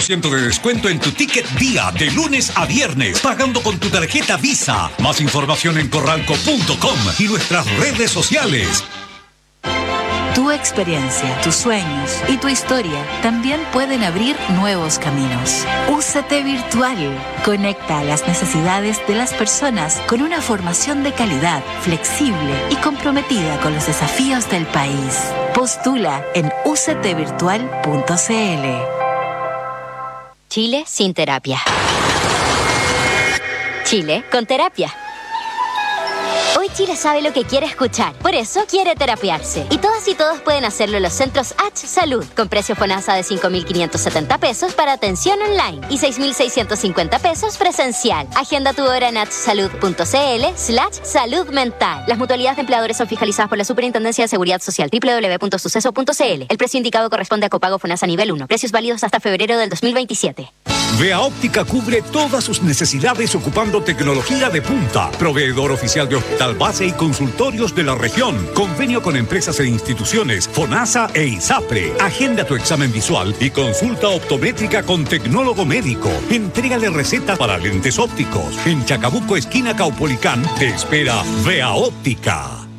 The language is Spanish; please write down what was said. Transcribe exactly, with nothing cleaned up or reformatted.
ciento de descuento en tu ticket día de lunes a viernes, pagando con tu tarjeta Visa. Más información en corralco punto com y nuestras redes sociales. Tu experiencia, tus sueños y tu historia también pueden abrir nuevos caminos. U C T Virtual conecta a las necesidades de las personas con una formación de calidad, flexible y comprometida con los desafíos del país. Postula en u c t virtual punto c l. Chile sin terapia. Chile con terapia. Hoy Chile sabe lo que quiere escuchar, por eso quiere terapiarse. Y todas y todos pueden hacerlo en los centros H Salud, con precio FONASA de cinco mil quinientos setenta pesos para atención online y seis mil seiscientos cincuenta pesos presencial. Agenda tu hora en hsalud.cl slash salud mental. Las mutualidades de empleadores son fiscalizadas por la Superintendencia de Seguridad Social, doble u doble u doble u punto suceso punto c l. El precio indicado corresponde a copago FONASA nivel uno. Precios válidos hasta febrero del dos mil veintisiete. Vea Óptica cubre todas sus necesidades ocupando tecnología de punta. Proveedor oficial de hospital base y consultorios de la región. Convenio con empresas e instituciones, FONASA e ISAPRE. Agenda tu examen visual y consulta optométrica con tecnólogo médico. Entrégale receta para lentes ópticos. En Chacabuco, esquina Caupolicán, te espera Vea Óptica.